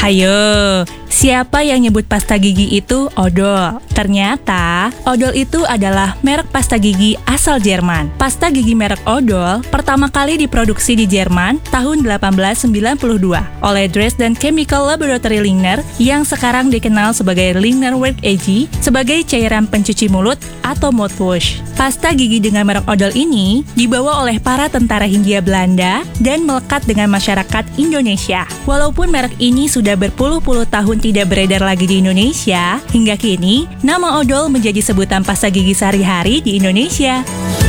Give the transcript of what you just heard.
Hayo, siapa yang nyebut pasta gigi itu odol? Ternyata, odol itu adalah merek pasta gigi asal Jerman. Pasta gigi merek odol pertama kali diproduksi di Jerman tahun 1892 oleh Dresden Chemical Laboratory Ligner yang sekarang dikenal sebagai Ligner Work AG sebagai cairan pencuci mulut atau mouthwash. Pasta gigi dengan merek odol ini dibawa oleh para tentara Hindia Belanda dan melekat dengan masyarakat Indonesia. Walaupun merek ini sudah berpuluh-puluh tahun tidak beredar lagi di Indonesia, hingga kini nama odol menjadi sebutan pasta gigi sehari-hari di Indonesia.